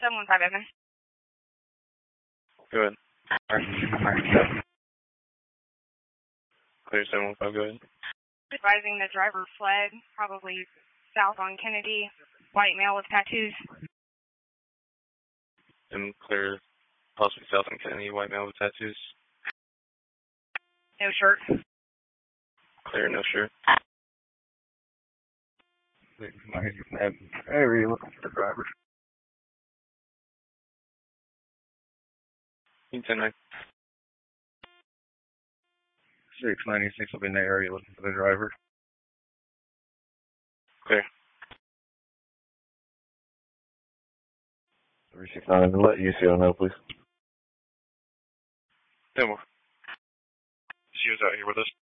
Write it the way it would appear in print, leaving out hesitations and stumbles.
715 open. Go ahead. Clear 715, go ahead. Advising the driver fled, probably south on Kennedy, white male with tattoos. And clear, possibly south on Kennedy, white male with tattoos. No shirt. Clear, no shirt. Area looking for the driver. 10-9. 696 will be in the area looking for the driver. Clear. 369, let UCO know, please. No more. She was out here with us.